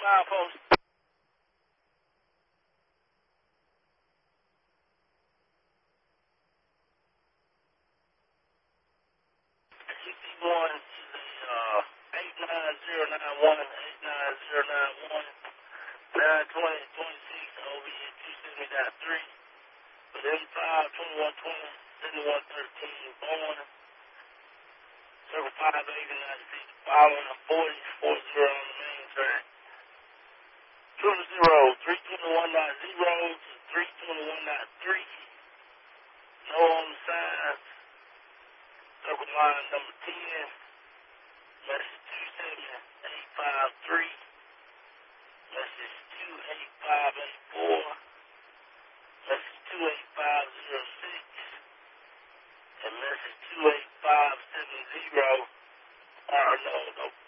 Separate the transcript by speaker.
Speaker 1: milepost. 61 89091, 89091, 92026, OB at 270.3. With M5, 2120, 7113, Bowen, Circle 580, 96, following a 40, 40 on the main track. 321.0 to 321.3. No on the signs. Circle line number 10. Message 27853. Message 28584. Message 28506. And message 28570. No